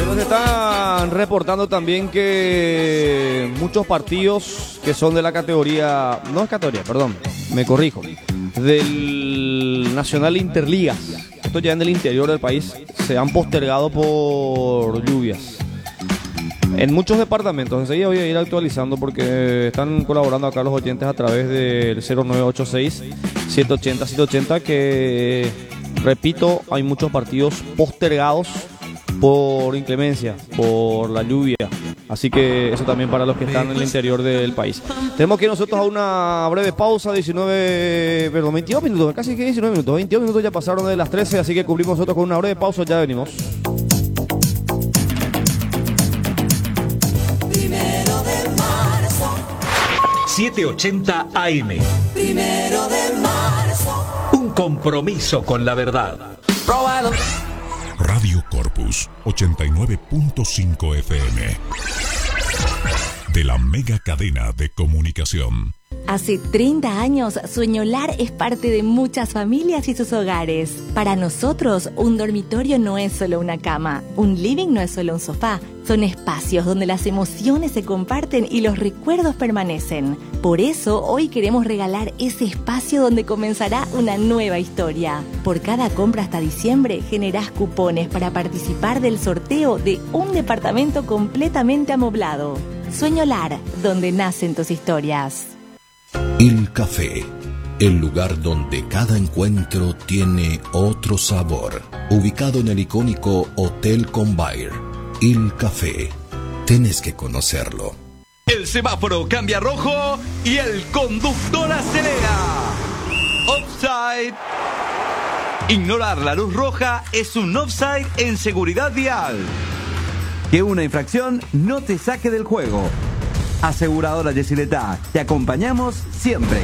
Se nos están reportando también que muchos partidos que son de la categoría, no es categoría, perdón, me corrijo, del Nacional Interligas, esto ya en el interior del país, se han postergado por lluvias. En muchos departamentos, enseguida voy a ir actualizando porque están colaborando acá los oyentes a través del 0986-180-180 que, repito, hay muchos partidos postergados por inclemencia, por la lluvia. Así que eso también para los que están en el interior del país. Tenemos que ir nosotros a una breve pausa, 22 minutos, casi que 19 minutos, 22 minutos ya pasaron de las 13, así que cubrimos nosotros con una breve pausa, ya venimos. 780 AM. 1 de marzo. Un compromiso con la verdad. Próbalo. Radio Corpus 89.5 FM. De la mega cadena de comunicación. Hace 30 años, Sueñolar es parte de muchas familias y sus hogares. Para nosotros, un dormitorio no es solo una cama, un living no es solo un sofá. Son espacios donde las emociones se comparten y los recuerdos permanecen. Por eso, hoy queremos regalar ese espacio donde comenzará una nueva historia. Por cada compra hasta diciembre, generás cupones para participar del sorteo de un departamento completamente amoblado. Sueñolar, donde nacen tus historias. Il Café, el lugar donde cada encuentro tiene otro sabor. Ubicado en el icónico Hotel Convair. Il Café, tenés que conocerlo. El semáforo cambia a rojo y el conductor acelera. Offside. Ignorar la luz roja es un offside en seguridad vial. Que una infracción no te saque del juego. Aseguradora Yesileta, te acompañamos siempre.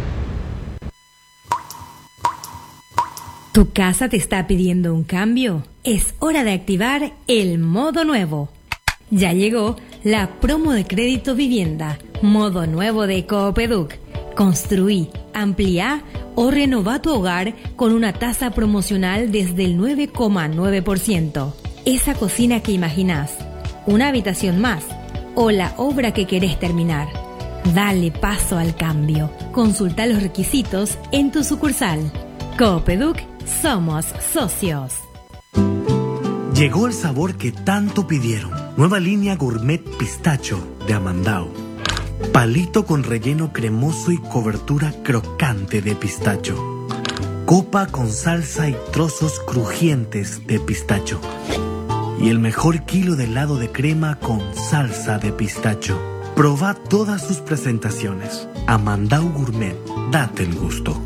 ¿Tu casa te está pidiendo un cambio? Es hora de activar el modo nuevo. Ya llegó la promo de crédito vivienda, modo nuevo de Coopeduc. Construí, ampliá o renová tu hogar con una tasa promocional desde el 9,9%. Esa cocina que imaginás, una habitación más o la obra que querés terminar. Dale paso al cambio. Consulta los requisitos en tu sucursal. Coopeduc, somos socios. Llegó el sabor que tanto pidieron. Nueva línea gourmet pistacho de Amandao. Palito con relleno cremoso y cobertura crocante de pistacho. Copa con salsa y trozos crujientes de pistacho. Y el mejor kilo de helado de crema con salsa de pistacho. Probá todas sus presentaciones. Amandao Gourmet, date el gusto.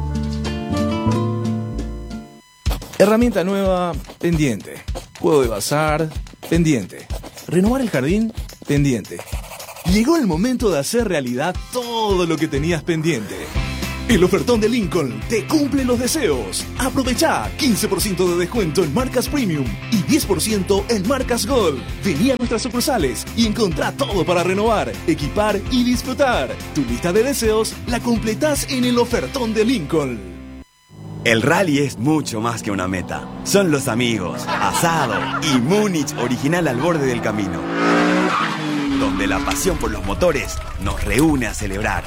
Herramienta nueva, pendiente. Juego de bazar, pendiente. Renovar el jardín, pendiente. Llegó el momento de hacer realidad todo lo que tenías pendiente. El ofertón de Lincoln te cumple los deseos. Aprovechá 15% de descuento en marcas Premium y 10% en marcas Gold. Vení a nuestras sucursales y encontrá todo para renovar, equipar y disfrutar. Tu lista de deseos la completás en el ofertón de Lincoln. El rally es mucho más que una meta. Son los amigos, asado y Múnich original al borde del camino. Donde la pasión por los motores nos reúne a celebrar.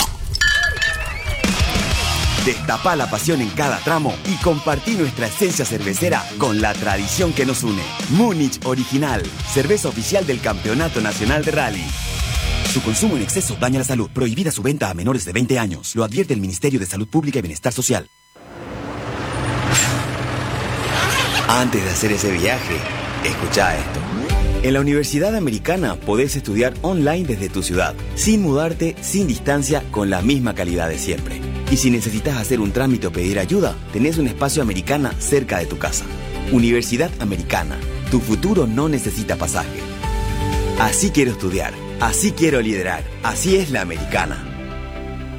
Destapá la pasión en cada tramo y compartí nuestra esencia cervecera con la tradición que nos une. Múnich Original, cerveza oficial del Campeonato Nacional de Rally. Su consumo en exceso daña la salud. Prohibida su venta a menores de 20 años. Lo advierte el Ministerio de Salud Pública y Bienestar Social. Antes de hacer ese viaje, escuchá esto. En la Universidad Americana podés estudiar online desde tu ciudad, sin mudarte, sin distancia, con la misma calidad de siempre. Y si necesitas hacer un trámite o pedir ayuda, tenés un espacio Americana cerca de tu casa. Universidad Americana, tu futuro no necesita pasaje. Así quiero estudiar, así quiero liderar, así es la Americana.